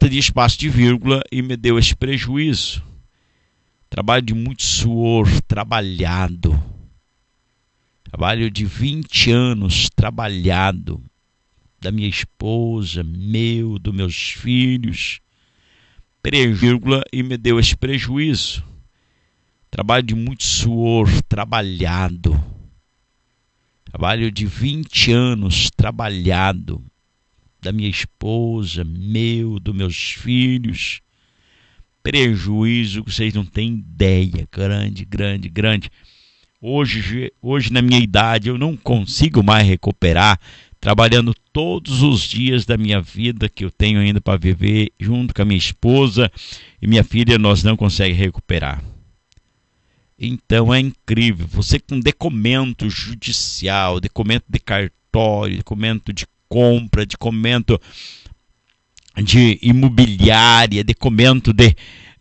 falta de espaço de vírgula e me deu esse prejuízo. Trabalho de muito suor, trabalhado. Trabalho de 20 anos trabalhado. Da minha esposa, dos meus filhos. Vírgula e me deu esse prejuízo. Trabalho de muito suor, trabalhado. Trabalho de 20 anos trabalhado. Da minha esposa, dos meus filhos. Prejuízo que vocês não têm ideia. Grande. Hoje, na minha idade, eu não consigo mais recuperar, trabalhando todos os dias da minha vida que eu tenho ainda para viver, junto com a minha esposa e minha filha, nós não conseguimos recuperar. Então é incrível, você com documento judicial, documento de cartório, documento de compra, documento de imobiliária, documento de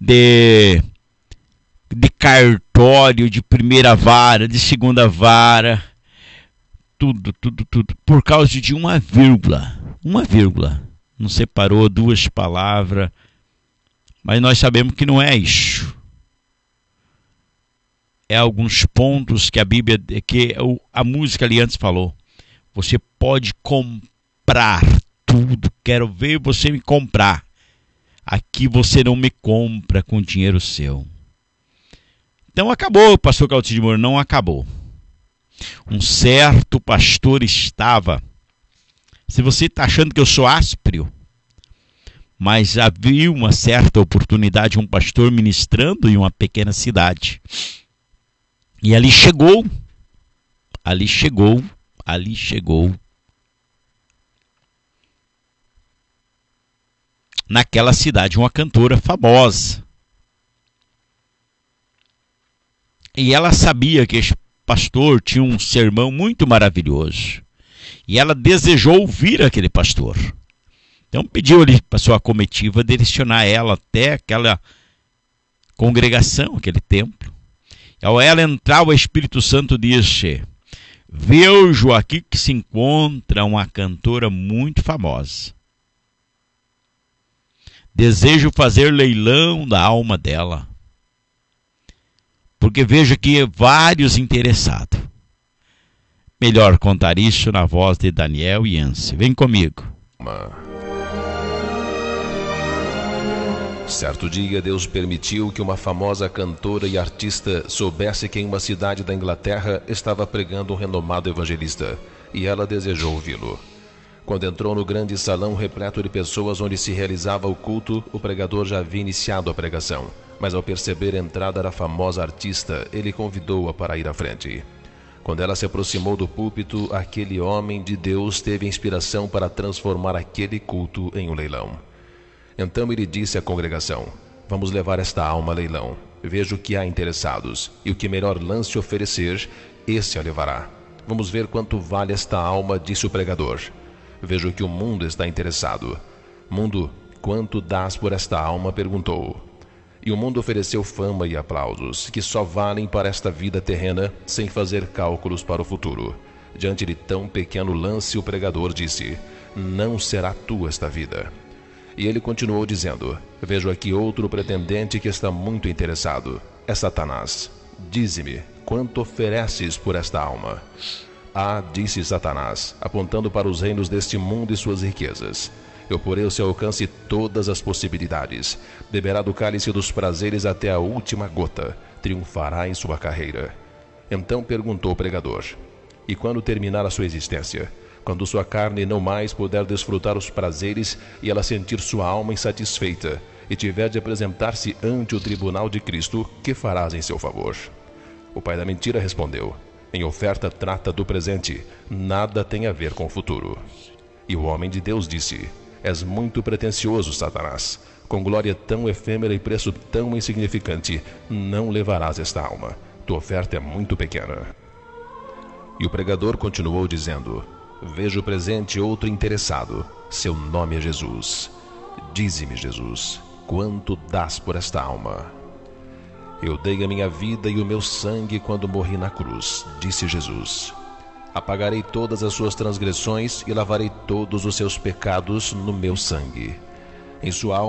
cartório, de primeira vara, de segunda vara, tudo, por causa de uma vírgula, não separou duas palavras, mas nós sabemos que não é isso. É alguns pontos que a Bíblia, que a música ali antes falou. Você pode comprar tudo, quero ver você me comprar. Aqui você não me compra com dinheiro seu. Então acabou, pastor Claudio de Moura, não acabou. Um certo pastor estava, se você está achando que eu sou áspero, mas havia uma certa oportunidade, um pastor ministrando em uma pequena cidade. E ali chegou naquela cidade uma cantora famosa. E ela sabia que esse pastor tinha um sermão muito maravilhoso. E ela desejou ouvir aquele pastor. Então pediu ali para sua comitiva direcionar ela até aquela congregação, aquele templo. Ao ela entrar, o Espírito Santo disse: vejo aqui que se encontra uma cantora muito famosa. Desejo fazer leilão da alma dela. Porque vejo aqui vários interessados. Melhor contar isso na voz de Daniel Yance. Vem comigo. Certo dia, Deus permitiu que uma famosa cantora e artista soubesse que em uma cidade da Inglaterra estava pregando um renomado evangelista, e ela desejou ouvi-lo. Quando entrou no grande salão repleto de pessoas onde se realizava o culto, o pregador já havia iniciado a pregação, mas ao perceber a entrada da famosa artista, ele convidou-a para ir à frente. Quando ela se aproximou do púlpito, aquele homem de Deus teve a inspiração para transformar aquele culto em um leilão. Então ele disse à congregação: vamos levar esta alma a leilão. Vejo que há interessados, e o que melhor lance oferecer, esse a levará. Vamos ver quanto vale esta alma, disse o pregador. Vejo que o mundo está interessado. Mundo, quanto dás por esta alma? Perguntou. E o mundo ofereceu fama e aplausos, que só valem para esta vida terrena, sem fazer cálculos para o futuro. Diante de tão pequeno lance, o pregador disse: não será tua esta vida. E ele continuou dizendo: vejo aqui outro pretendente que está muito interessado. É Satanás. Dize-me, quanto ofereces por esta alma? Ah, disse Satanás, apontando para os reinos deste mundo e suas riquezas. Eu porei ao seu alcance todas as possibilidades. Beberá do cálice dos prazeres até a última gota. Triunfará em sua carreira. Então perguntou o pregador: e quando terminar a sua existência? Quando sua carne não mais puder desfrutar os prazeres e ela sentir sua alma insatisfeita e tiver de apresentar-se ante o tribunal de Cristo, que farás em seu favor? O pai da mentira respondeu: em oferta trata do presente, nada tem a ver com o futuro. E o homem de Deus disse: és muito pretensioso, Satanás. Com glória tão efêmera e preço tão insignificante, não levarás esta alma. Tua oferta é muito pequena. E o pregador continuou dizendo: vejo presente outro interessado. Seu nome é Jesus. Dize-me, Jesus, quanto dás por esta alma? Eu dei a minha vida e o meu sangue quando morri na cruz, disse Jesus. Apagarei todas as suas transgressões e lavarei todos os seus pecados no meu sangue. Em sua alma